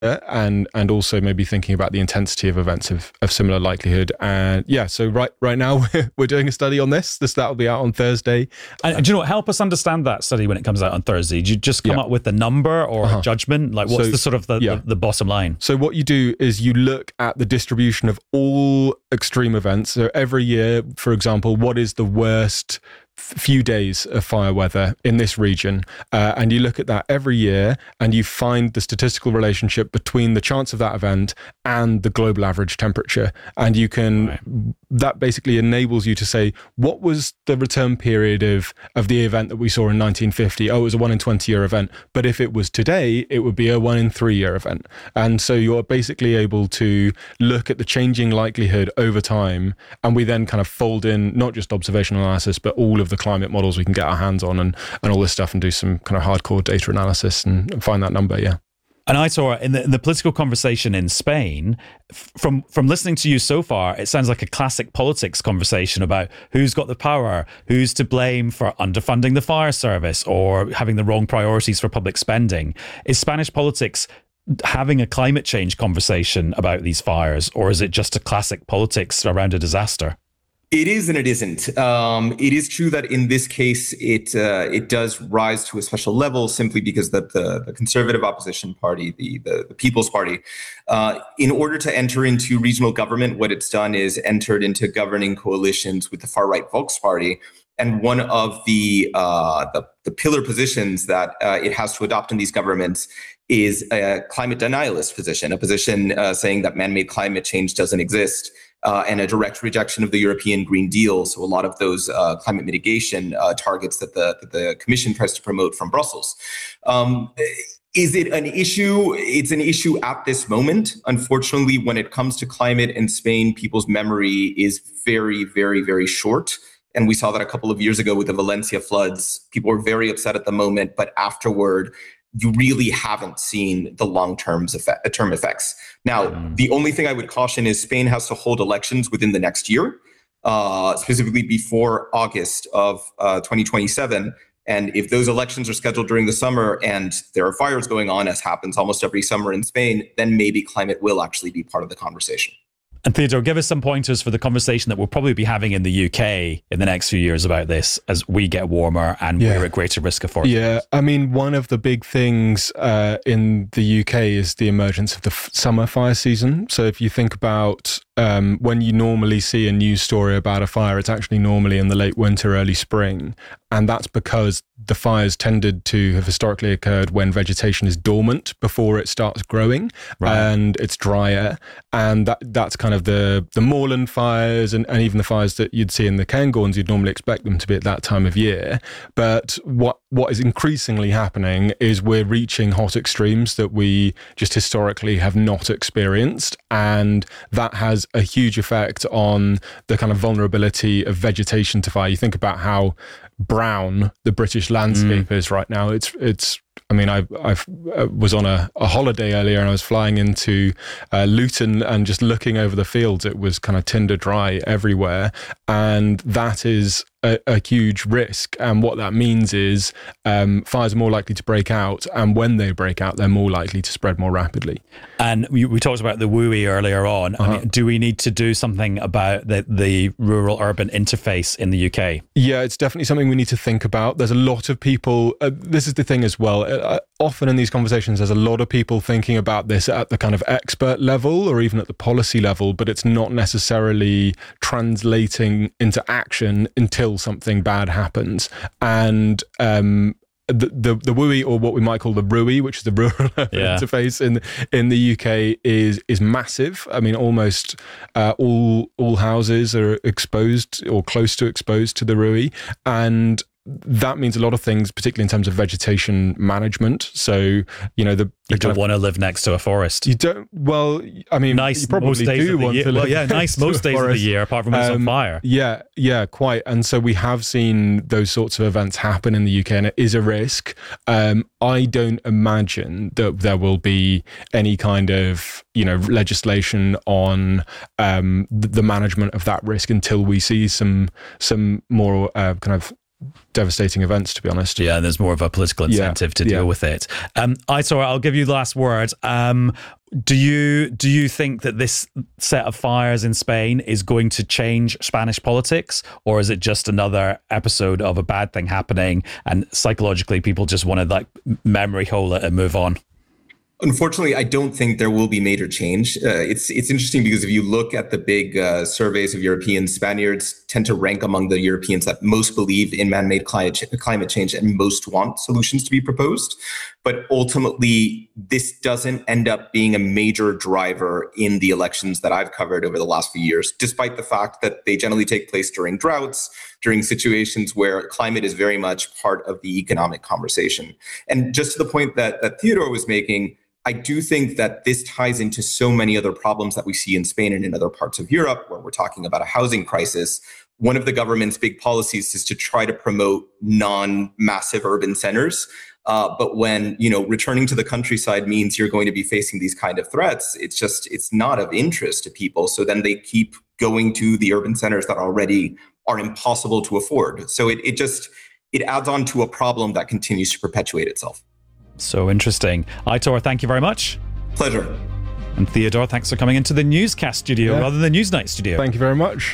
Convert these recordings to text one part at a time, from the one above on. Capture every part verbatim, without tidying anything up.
and and also maybe thinking about the intensity of events of, of similar likelihood. And yeah, so right right now we're doing a study on this. This that will be out on Thursday. And uh, do you know what? Help us understand that study when it comes out on Thursday. Do you just come yeah. up with a number or uh-huh. a judgment? Like what's so, the sort of the, yeah. the, the bottom line? So what you do is you look at the distribution of all extreme events. So every year, for example, what is the worst few days of fire weather in this region, uh, and you look at that every year and you find the statistical relationship between the chance of that event and the global average temperature, and you can right. that basically enables you to say, what was the return period of of the event that we saw in nineteen fifty? Oh, it was a one in twenty year event, but if it was today it would be a one in three year event. And so you're basically able to look at the changing likelihood over time, and we then kind of fold in not just observational analysis but all of the climate models we can get our hands on, and, and all this stuff, and do some kind of hardcore data analysis and, and find that number. Yeah. And I saw in the, in the political conversation in Spain, from from listening to you so far, it sounds like a classic politics conversation about who's got the power, who's to blame for underfunding the fire service or having the wrong priorities for public spending. Is Spanish politics having a climate change conversation about these fires, or is it just a classic politics around a disaster? It is and it isn't. Um, it is true that in this case, it uh, it does rise to a special level simply because the the, the conservative opposition party, the the, the People's Party, uh, in order to enter into regional government, what it's done is entered into governing coalitions with the far right Vox Party. And one of the uh, the, the pillar positions that uh, it has to adopt in these governments is a climate denialist position, a position uh, saying that man-made climate change doesn't exist. Uh, and a direct rejection of the European Green Deal. So a lot of those uh, climate mitigation uh, targets that the, that the Commission tries to promote from Brussels. Um, is it an issue? It's an issue at this moment. Unfortunately, when it comes to climate in Spain, people's memory is very, very, very short. And we saw that a couple of years ago with the Valencia floods. People were very upset at the moment, but afterward, you really haven't seen the long-term effect, term effects. Now, mm. the only thing I would caution is Spain has to hold elections within the next year, uh, specifically before August of uh, twenty twenty-seven. And if those elections are scheduled during the summer and there are fires going on, as happens almost every summer in Spain, then maybe climate will actually be part of the conversation. And Theodore, give us some pointers for the conversation that we'll probably be having in the U K in the next few years about this as we get warmer and yeah. we're at greater risk of forest. Yeah, I mean, one of the big things uh, in the U K is the emergence of the f- summer fire season. So if you think about um, when you normally see a news story about a fire, it's actually normally in the late winter, early spring. And that's because the fires tended to have historically occurred when vegetation is dormant before it starts growing, right. and it's drier. And that that's kind of the, the moorland fires and, and even the fires that you'd see in the Cairngorms, you'd normally expect them to be at that time of year. But what what is increasingly happening is we're reaching hot extremes that we just historically have not experienced. And that has a huge effect on the kind of vulnerability of vegetation to fire. You think about how brown the British landscape mm. is right now. It's it's. I mean, I I was on a, a holiday earlier, and I was flying into uh, Luton and just looking over the fields. It was kind of tinder dry everywhere, and that is a, a huge risk. And what that means is um, fires are more likely to break out, and when they break out, they're more likely to spread more rapidly. And we, we talked about the W U I earlier on. Uh-huh. I mean, do we need to do something about the, the rural-urban interface in the U K? Yeah, it's definitely something we need to think about. There's a lot of people, uh, this is the thing as well, uh, often in these conversations, there's a lot of people thinking about this at the kind of expert level or even at the policy level, but it's not necessarily translating into action until something bad happens. And um, the, the the W U I, or what we might call the R U I, which is the rural yeah. interface in in the U K, is is massive. I mean, almost uh, all all houses are exposed or close to exposed to the R U I, and that means a lot of things, particularly in terms of vegetation management. So, you know, the, the you don't want to live next to a forest. You don't. Well, I mean, nice you probably do want year. to live. Well, yeah, nice most days forest. of the year, apart from when it's um, on fire. Yeah, yeah, quite. And so we have seen those sorts of events happen in the U K, and it is a risk. Um, I don't imagine that there will be any kind of, you know, legislation on um, the, the management of that risk until we see some some more uh, kind of devastating events, to be honest. Yeah, there's more of a political incentive yeah, to deal yeah. with it. Um, Aitor, I'll give you the last word. Um, do you do you think that this set of fires in Spain is going to change Spanish politics, or is it just another episode of a bad thing happening and psychologically people just want to like memory hole it and move on? Unfortunately, I don't think there will be major change. Uh, it's it's interesting because if you look at the big uh, surveys of Europeans, Spaniards tend to rank among the Europeans that most believe in man-made climate ch- climate change and most want solutions to be proposed. But ultimately, this doesn't end up being a major driver in the elections that I've covered over the last few years, despite the fact that they generally take place during droughts, during situations where climate is very much part of the economic conversation. And just to the point that, that Theodore was making, I do think that this ties into so many other problems that we see in Spain and in other parts of Europe, where we're talking about a housing crisis. One of the government's big policies is to try to promote non-massive urban centers. Uh, but when, you know, returning to the countryside means you're going to be facing these kind of threats, it's just, it's not of interest to people. So then they keep going to the urban centers that already are impossible to afford. So it, it just, it adds on to a problem that continues to perpetuate itself. So interesting. Aitor, thank you very much. Pleasure. And Theodore, thanks for coming into the Newscast studio yeah. rather than the Newsnight studio. Thank you very much.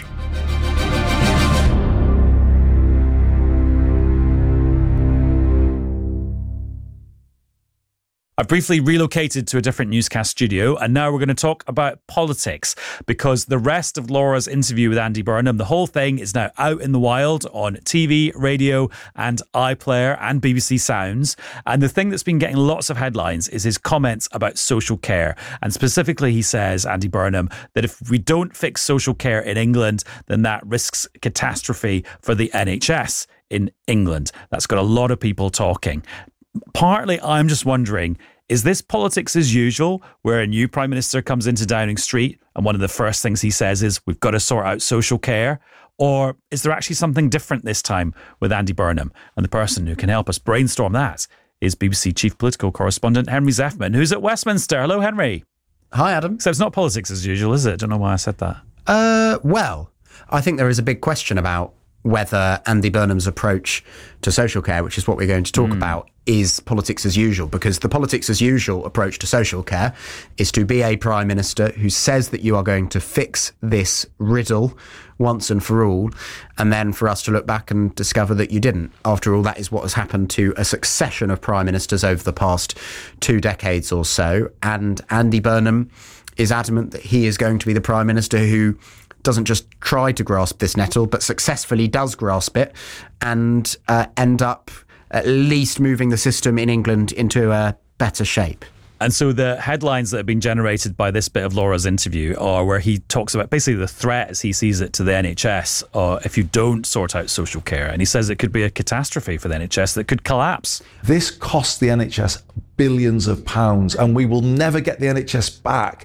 I've briefly relocated to a different Newscast studio, and now we're going to talk about politics, because the rest of Laura's interview with Andy Burnham, the whole thing is now out in the wild on T V, radio, and iPlayer and B B C Sounds. And the thing that's been getting lots of headlines is his comments about social care. And specifically, he says, Andy Burnham, that if we don't fix social care in England, then that risks catastrophe for the N H S in England. That's got a lot of people talking. Partly, I'm just wondering, is this politics as usual, where a new Prime Minister comes into Downing Street and one of the first things he says is, we've got to sort out social care? Or is there actually something different this time with Andy Burnham? And the person who can help us brainstorm that is B B C Chief Political Correspondent Henry Zeffman, who's at Westminster. Hello, Henry. Hi, Adam. So it's not politics as usual, is it? I don't know why I said that. Uh, well, I think there is a big question about whether Andy Burnham's approach to social care, which is what we're going to talk mm. about, is politics as usual, because the politics as usual approach to social care is to be a Prime Minister who says that you are going to fix this riddle once and for all, and then for us to look back and discover that you didn't. After all, that is what has happened to a succession of Prime Ministers over the past two decades or so, and Andy Burnham is adamant that he is going to be the Prime Minister who doesn't just try to grasp this nettle, but successfully does grasp it and uh, end up at least moving the system in England into a better shape. And so the headlines that have been generated by this bit of Laura's interview are where he talks about basically the threat as he sees it to the N H S uh, if you don't sort out social care. And he says it could be a catastrophe for the N H S that could collapse. This costs the N H S billions of pounds, and we will never get the N H S back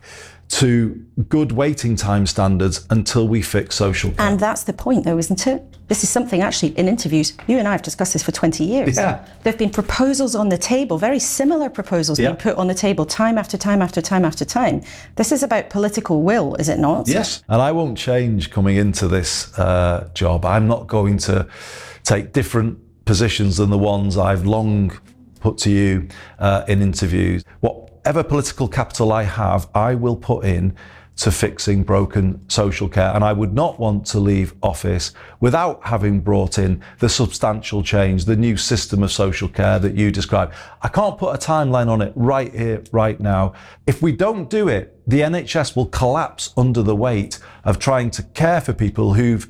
to good waiting time standards until we fix social care. And that's the point, though, isn't it? This is something, actually, in interviews, you and I have discussed this for twenty years. Yeah. There have been proposals on the table, very similar proposals yeah. being put on the table time after time after time after time. This is about political will, is it not? Yes, and I won't change coming into this uh, job. I'm not going to take different positions than the ones I've long put to you uh, in interviews. Whatever political capital I have, I will put in to fixing broken social care. And I would not want to leave office without having brought in the substantial change, the new system of social care that you described. I can't put a timeline on it right here, right now. If we don't do it, the N H S will collapse under the weight of trying to care for people who've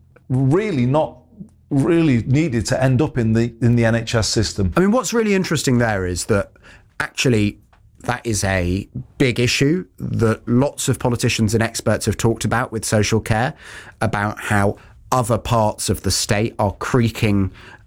really not really needed to end up in the in the N H S system. I mean, what's really interesting there is that actually that is a big issue that lots of politicians and experts have talked about with social care, about how other parts of the state are creaking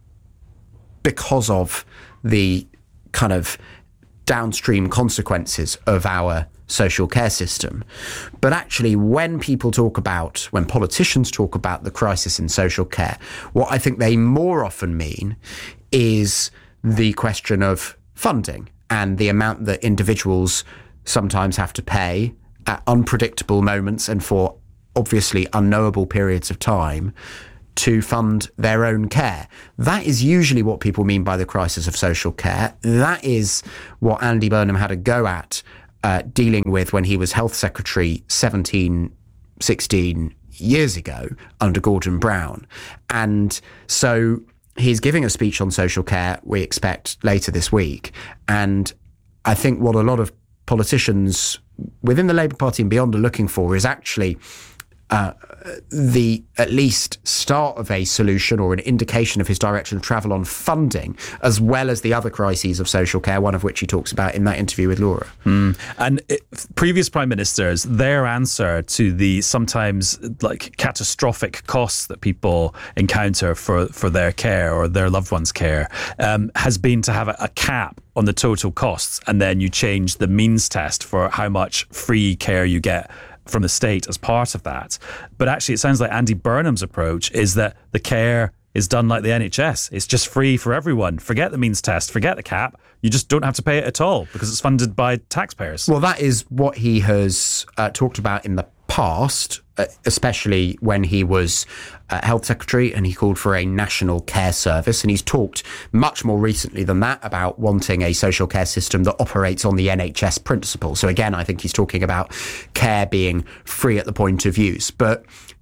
because of the kind of downstream consequences of our social care system. But actually, when people talk about, when politicians talk about the crisis in social care, what I think they more often mean is the question of funding and the amount that individuals sometimes have to pay at unpredictable moments and for obviously unknowable periods of time to fund their own care. That is usually what people mean by the crisis of social care. That is what Andy Burnham had a go at uh, dealing with when he was Health Secretary seventeen, sixteen years ago under Gordon Brown. And so he's giving a speech on social care, we expect, later this week. And I think what a lot of politicians within the Labour Party and beyond are looking for is actually uh, the at least start of a solution or an indication of his direction of travel on funding, as well as the other crises of social care, one of which he talks about in that interview with Laura. Mm. And it, previous prime ministers, their answer to the sometimes like catastrophic costs that people encounter for, for their care or their loved ones' care um, has been to have a, a cap on the total costs, and then you change the means test for how much free care you get from the state as part of that. But actually, it sounds like Andy Burnham's approach is that the care is done like the N H S. It's just free for everyone. Forget the means test, forget the cap. You just don't have to pay it at all because it's funded by taxpayers. Well, that is what he has uh, talked about in the past, uh, especially when he was uh, Health Secretary and he called for a national care service. And he's talked much more recently than that about wanting a social care system that operates on the N H S principle. So again, I think he's talking about care being free at the point of use. But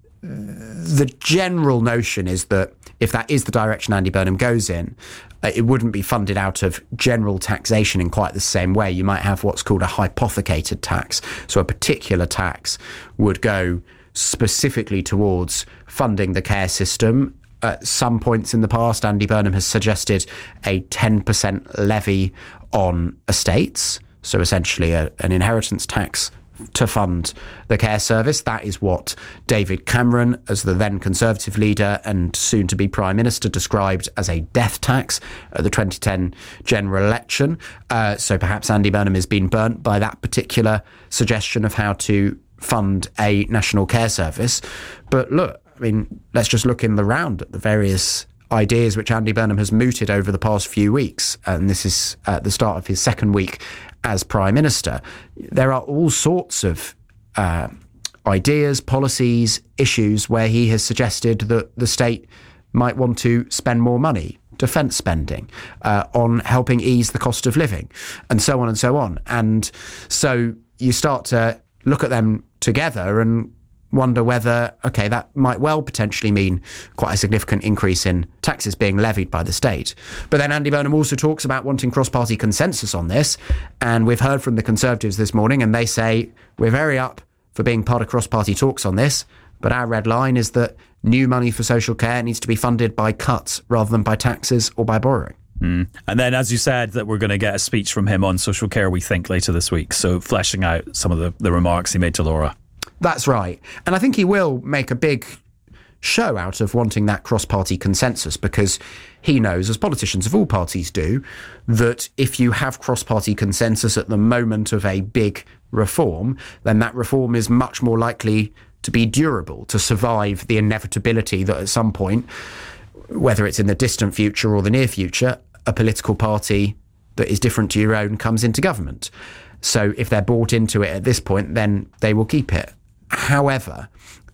the general notion is that if that is the direction Andy Burnham goes in, uh, it wouldn't be funded out of general taxation in quite the same way. You might have what's called a hypothecated tax. So a particular tax would go specifically towards funding the care system. At some points in the past, Andy Burnham has suggested a ten percent levy on estates, so essentially a, an inheritance tax to fund the care service. That is what David Cameron, as the then Conservative leader and soon to be Prime Minister, described as a death tax at the twenty ten general election. Uh, so perhaps Andy Burnham has been burnt by that particular suggestion of how to fund a national care service. But look, I mean, let's just look in the round at the various ideas which Andy Burnham has mooted over the past few weeks. And this is at the start of his second week as Prime Minister. There are all sorts of uh, ideas, policies, issues where he has suggested that the state might want to spend more money, defence spending, uh, on helping ease the cost of living, and so on and so on. And so you start to look at them together and wonder whether, okay, that might well potentially mean quite a significant increase in taxes being levied by the state. But then Andy Burnham also talks about wanting cross-party consensus on this. And we've heard from the Conservatives this morning, and they say, we're very up for being part of cross-party talks on this. But our red line is that new money for social care needs to be funded by cuts rather than by taxes or by borrowing. Mm. And then, as you said, that we're going to get a speech from him on social care, we think, later this week. So fleshing out some of the, the remarks he made to Laura. That's right. And I think he will make a big show out of wanting that cross-party consensus, because he knows, as politicians of all parties do, that if you have cross-party consensus at the moment of a big reform, then that reform is much more likely to be durable, to survive the inevitability that at some point, whether it's in the distant future or the near future, a political party that is different to your own comes into government. So if they're bought into it at this point, then they will keep it. However,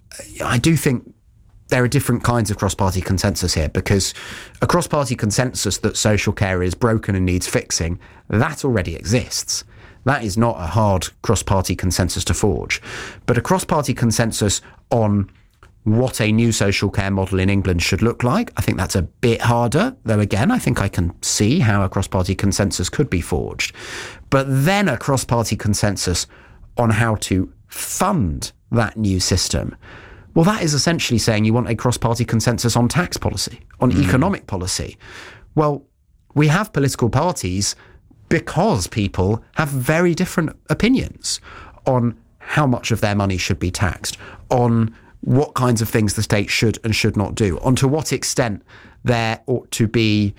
I do think there are different kinds of cross-party consensus here, because a cross-party consensus that social care is broken and needs fixing, that already exists. That is not a hard cross-party consensus to forge. But a cross-party consensus on what a new social care model in England should look like, I think that's a bit harder, though again, I think I can see how a cross-party consensus could be forged. But then a cross-party consensus on how to fund that new system, well, that is essentially saying you want a cross-party consensus on tax policy, on mm. economic policy. Well, we have political parties because people have very different opinions on how much of their money should be taxed, on what kinds of things the state should and should not do, on to what extent there ought to be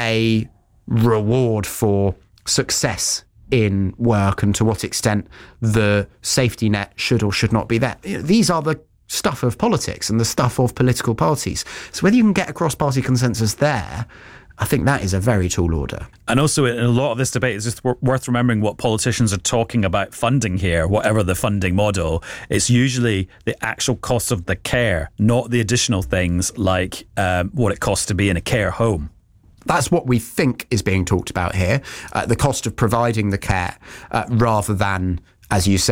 a reward for success in work, and to what extent the safety net should or should not be there. These are the stuff of politics and the stuff of political parties. So whether you can get a cross-party consensus there I think that is a very tall order. And also, in a lot of this debate, it's just w- worth remembering what politicians are talking about funding here, whatever the funding model. It's usually the actual cost of the care, not the additional things like um, what it costs to be in a care home. That's what we think is being talked about here, uh, the cost of providing the care, uh, rather than, as you say,